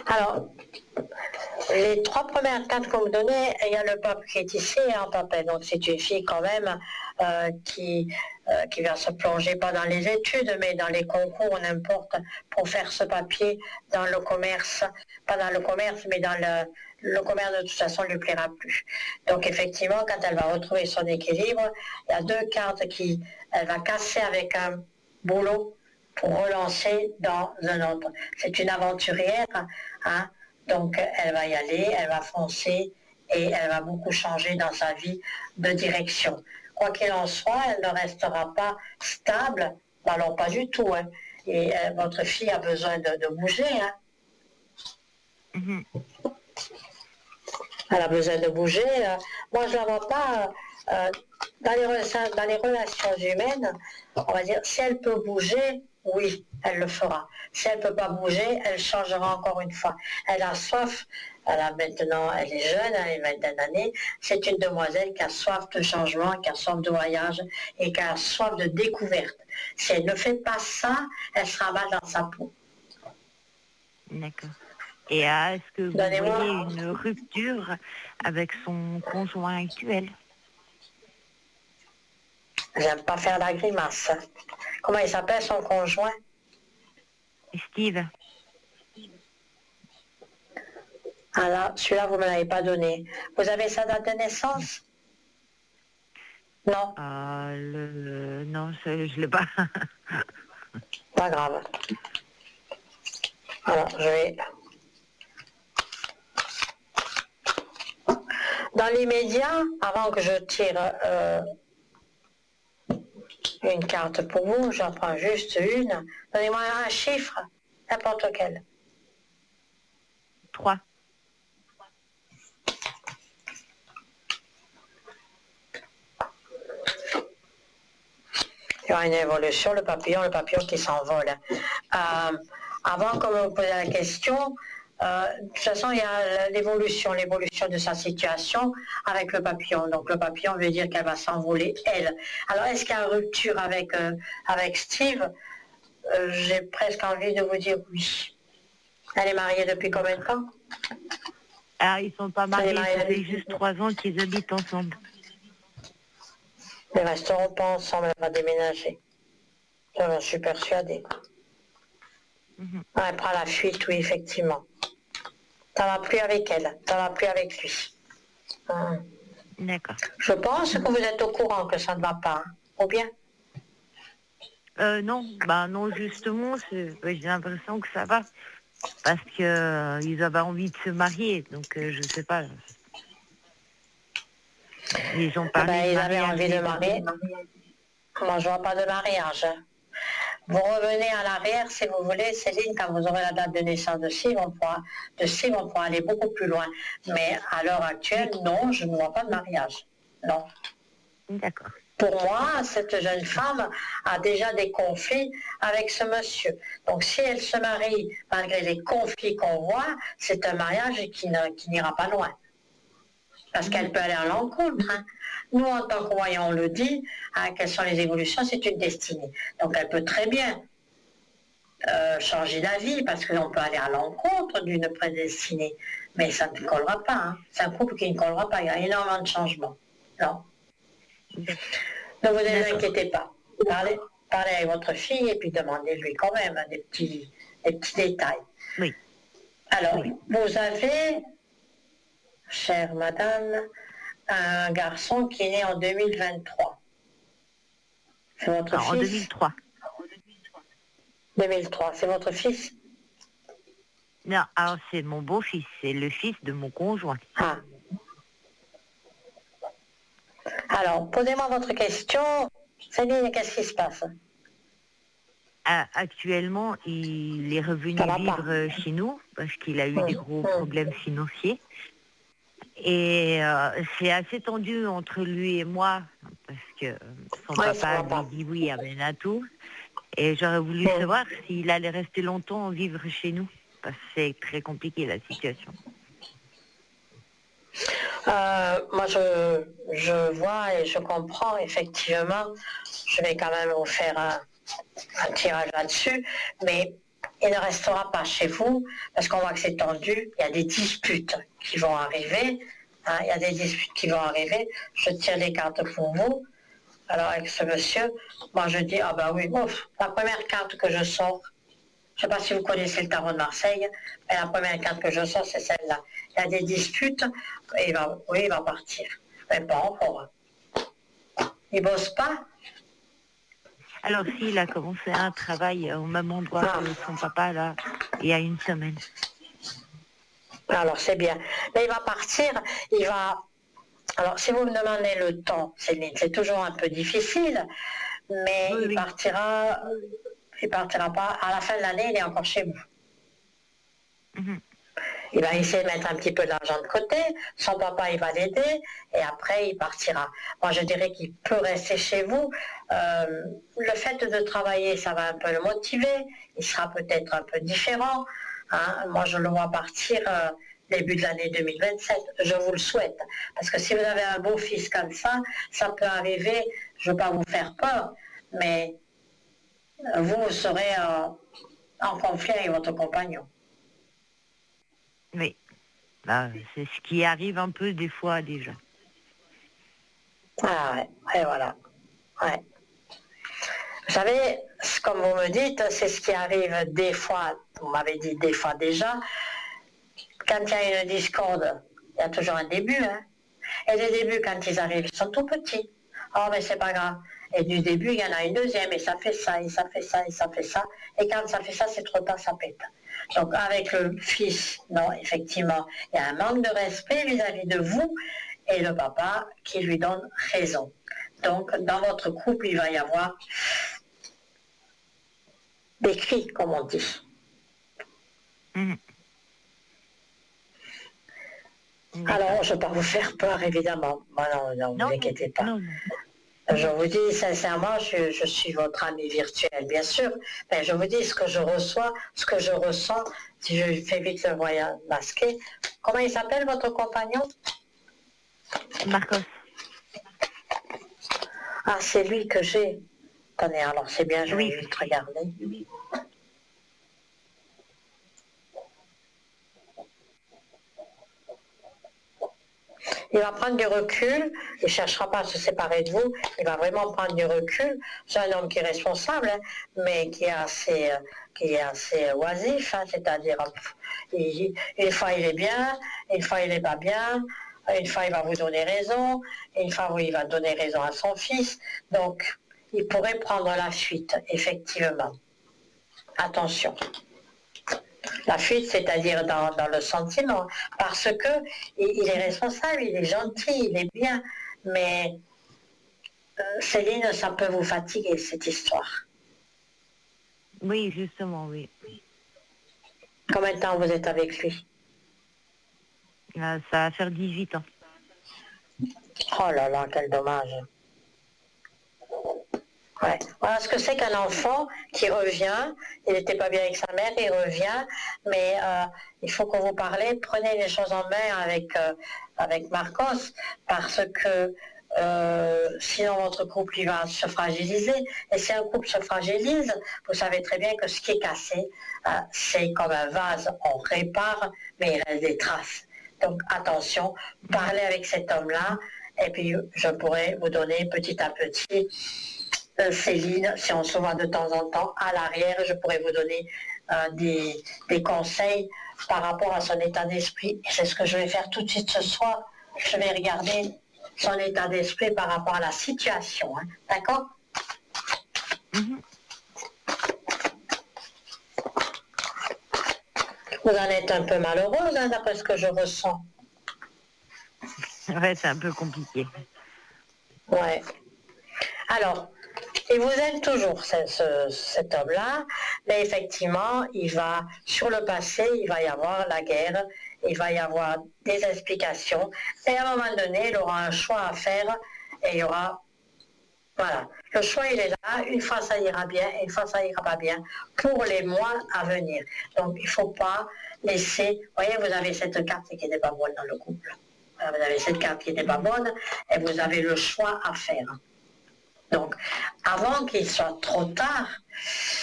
Alors, les 3 premières cartes qu'on me donnait, il y a le pape qui est ici et un papel. Donc c'est une fille quand même qui va se plonger pas dans les études, mais dans les concours, n'importe, pour faire ce papier dans le commerce, pas dans le commerce, mais dans le commerce de toute façon ne lui plaira plus. Donc effectivement, quand elle va retrouver son équilibre, il y a 2 cartes elle va casser avec un boulot pour relancer dans un autre. C'est une aventurière, hein, donc elle va y aller, elle va foncer et elle va beaucoup changer dans sa vie de direction. Quoi qu'il en soit, elle ne restera pas stable, alors pas du tout. Hein. Et votre fille a besoin de bouger. Hein. Elle a besoin de bouger. Moi, je ne la vois pas dans les relations humaines. On va dire, si elle peut bouger, oui, elle le fera. Si elle ne peut pas bouger, elle changera encore une fois. Elle a soif. Elle est jeune, elle a une vingtaine d'années. C'est une demoiselle qui a soif de changement, qui a soif de voyage et qui a soif de découverte. Si elle ne fait pas ça, elle sera mal dans sa peau. D'accord. Et est-ce que vous voyez une rupture avec son conjoint actuel? J'aime pas faire la grimace. Comment il s'appelle son conjoint? Steve. Alors, celui-là, vous ne me l'avez pas donné. Vous avez sa date de naissance? Non. Non, je ne l'ai pas. Pas grave. Alors, je vais... Dans l'immédiat, avant que je tire une carte pour vous, j'en prends juste une. Donnez-moi un chiffre, n'importe quel. 3. Il y aura une évolution, le papillon qui s'envole. Avant que vous me posiez la question, de toute façon, il y a l'évolution de sa situation avec le papillon. Donc le papillon veut dire qu'elle va s'envoler, elle. Alors est-ce qu'il y a une rupture avec Steve? J'ai presque envie de vous dire oui. Elle est mariée depuis combien de temps? Alors, ils ne sont pas mariés, ça fait juste 3 ans qu'ils habitent ensemble. Ils ne resteront pas ensemble, elle va déménager. J'en suis persuadée. Elle prend la fuite, oui, effectivement. Ça va plus avec elle, ça va plus avec lui. D'accord. Je pense que vous êtes au courant que ça ne va pas, hein, ou bien? Non, non, justement, j'ai l'impression que ça va. Parce qu'ils avaient envie de se marier, donc je ne sais pas. Ils ont parlé Ils de avaient mariage. envie de marier. Moi, je ne vois pas de mariage. Vous revenez à l'arrière, si vous voulez, Céline, quand vous aurez la date de naissance de Steve, on pourra aller beaucoup plus loin. Mais à l'heure actuelle, non, je ne vois pas de mariage. Non. D'accord. Pour moi, cette jeune femme a déjà des conflits avec ce monsieur. Donc si elle se marie, malgré les conflits qu'on voit, c'est un mariage qui n'ira pas loin. Parce qu'elle peut aller à l'encontre. Hein. Nous, en tant que voyants, on le dit, hein, quelles sont les évolutions, c'est une destinée. Donc elle peut très bien changer d'avis, parce qu'on peut aller à l'encontre d'une prédestinée. Mais ça ne collera pas. Hein. C'est un couple qui ne collera pas. Il y a énormément de changements. Non. Ne vous inquiétez pas. Parlez avec votre fille et puis demandez-lui quand même des petits détails. Oui. Alors, vous avez, chère madame, un garçon qui est né en 2023. C'est votre fils? En 2003. 2003, c'est votre fils? Non, alors c'est mon beau-fils, c'est le fils de mon conjoint. Ah. Alors, posez-moi votre question. Céline, qu'est-ce qui se passe? Actuellement, il est revenu vivre chez nous parce qu'il a eu des gros problèmes financiers. Et c'est assez tendu entre lui et moi parce que son papa lui dit oui, amène à tout. Et j'aurais voulu savoir s'il allait rester longtemps vivre chez nous parce que c'est très compliqué la situation. Moi, je vois et je comprends, effectivement. Je vais quand même vous faire un tirage là-dessus, mais il ne restera pas chez vous, parce qu'on voit que c'est tendu, il y a des disputes qui vont arriver, hein, il y a des disputes qui vont arriver, je tire les cartes pour vous. Alors avec ce monsieur, moi je dis, ah ben oui, ouf, la première carte que je sors, je ne sais pas si vous connaissez le tarot de Marseille, mais la première carte que je sors, c'est celle-là. Il y a des disputes, et il va partir. Mais pas encore. Il ne bosse pas. Alors s'il a commencé un travail au même endroit que son papa, là, il y a une semaine. Alors c'est bien. Mais il va partir, il va... Alors si vous me demandez le temps, c'est toujours un peu difficile, mais Oui, il partira pas. À la fin de l'année, il est encore chez vous. Mhm. Il va essayer de mettre un petit peu d'argent de côté, son papa il va l'aider, et après il partira. Moi je dirais qu'il peut rester chez vous. Le fait de travailler, ça va un peu le motiver, il sera peut-être un peu différent. Hein. Moi je le vois partir début de l'année 2027, je vous le souhaite. Parce que si vous avez un beau fils comme ça peut arriver, je ne veux pas vous faire peur, mais vous serez en conflit avec votre compagnon. Oui, bah, c'est ce qui arrive un peu des fois déjà. Ah ouais, et voilà. Ouais. Vous savez, comme vous me dites, c'est ce qui arrive des fois, vous m'avez dit des fois déjà, quand il y a une discorde, il y a toujours un début. Hein. Et les débuts, quand ils arrivent, ils sont tout petits. Oh, mais c'est pas grave. Et du début, il y en a une deuxième, et ça fait ça, et ça fait ça, et ça fait ça. Et quand ça fait ça, c'est trop tard, ça pète. Donc avec le fils, non, effectivement, il y a un manque de respect vis-à-vis de vous et le papa qui lui donne raison. Donc dans votre couple, il va y avoir des cris, comme on dit. Mhm. Alors, je ne vais pas vous faire peur, évidemment. Non, ne vous inquiétez pas. Non. Je vous dis sincèrement, je suis votre ami virtuel, bien sûr, mais je vous dis ce que je reçois, ce que je ressens, si je fais vite le voyage masqué. Comment il s'appelle, votre compagnon? Marcos. Ah, c'est lui que j'ai. Attendez, alors c'est bien, je vais Oui. vite regarder. Il va prendre du recul, il ne cherchera pas à se séparer de vous, il va vraiment prendre du recul. C'est un homme qui est responsable, hein, mais qui est assez oisif, hein, c'est-à-dire une fois il est bien, une fois il n'est pas bien, une fois il va vous donner raison, une fois il va donner raison à son fils. Donc il pourrait prendre la fuite, effectivement. Attention. La fuite, c'est-à-dire dans le sentiment, parce que il est responsable, il est gentil, il est bien, mais Céline, ça peut vous fatiguer, cette histoire. Oui, justement, oui. Combien de temps vous êtes avec lui? Ça va faire 18 ans. Oh là là, quel dommage. Ouais. Voilà ce que c'est qu'un enfant qui revient, il n'était pas bien avec sa mère, il revient, mais il faut que vous parlez, prenez les choses en main avec Marcos, parce que sinon votre couple il va se fragiliser, et si un couple se fragilise, vous savez très bien que ce qui est cassé, c'est comme un vase, on répare, mais il reste des traces. Donc attention, parlez avec cet homme-là, et puis je pourrais vous donner petit à petit Céline, si on se voit de temps en temps, à l'arrière, je pourrais vous donner des conseils par rapport à son état d'esprit. Et c'est ce que je vais faire tout de suite ce soir. Je vais regarder son état d'esprit par rapport à la situation. Hein. D'accord? Mhm. Vous en êtes un peu malheureuse, hein, d'après ce que je ressens. Ouais, c'est un peu compliqué. Ouais. Alors, il vous aime toujours, cet homme-là, mais effectivement, sur le passé, il va y avoir la guerre, il va y avoir des explications, et à un moment donné, il aura un choix à faire, et il y aura, voilà, le choix il est là, une fois ça ira bien, et une fois ça ira pas bien, pour les mois à venir. Donc, il ne faut pas laisser, vous voyez, vous avez cette carte qui n'est pas bonne dans le couple, vous avez cette carte qui n'est pas bonne, et vous avez le choix à faire. Donc, avant qu'il soit trop tard,